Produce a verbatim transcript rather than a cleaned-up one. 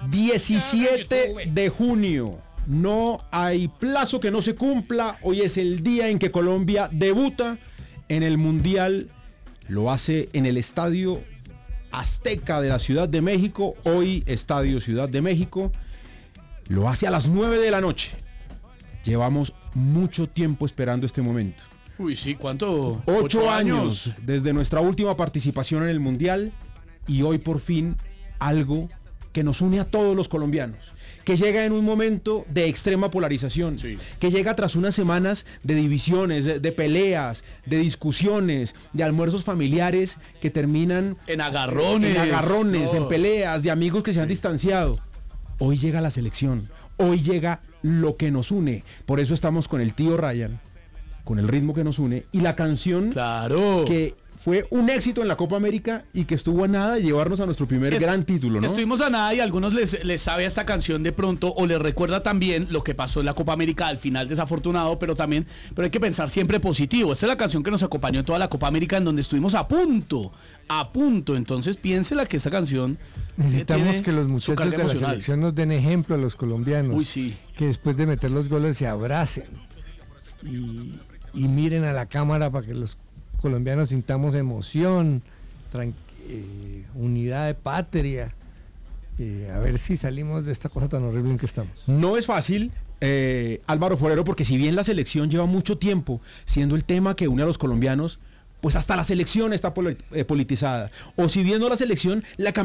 diecisiete de junio. No hay plazo que no se cumpla. Hoy es el día en que Colombia debuta en el Mundial. Lo hace en el Estadio Azteca de la Ciudad de México. Hoy Estadio Ciudad de México. Lo hace a las nueve de la noche. Llevamos mucho tiempo esperando este momento. Uy, sí, ¿cuánto? Ocho, Ocho años, años desde nuestra última participación en el Mundial. Y hoy por fin algo que nos une a todos los colombianos, que llega en un momento de extrema polarización, sí. que llega tras unas semanas de divisiones, de, de peleas, de discusiones, de almuerzos familiares que terminan en agarrones, en, agarrones, no. en peleas, de amigos que se sí. han distanciado. Hoy llega la selección, hoy llega lo que nos une. Por eso estamos con el tío Ryan, con el ritmo que nos une y la canción claro. que fue un éxito en la Copa América y que estuvo a nada de llevarnos a nuestro primer es, gran título, ¿no? Estuvimos a nada y a algunos les, les sabe a esta canción de pronto o les recuerda también lo que pasó en la Copa América al final desafortunado, pero también, pero hay que pensar siempre positivo. Esta es la canción que nos acompañó en toda la Copa América en donde estuvimos a punto, a punto. Entonces piénsela que esta canción necesitamos que los muchachos de la selección nos den ejemplo a los colombianos. Uy, sí. Que después de meter los goles se abracen y, y miren a la cámara para que los colombianos sintamos emoción, eh, unidad de patria, eh, a ver si salimos de esta cosa tan horrible en que estamos. No es fácil, eh, Álvaro Forero, porque si bien la selección lleva mucho tiempo siendo el tema que une a los colombianos, pues hasta la selección está politizada, o si bien no la selección, la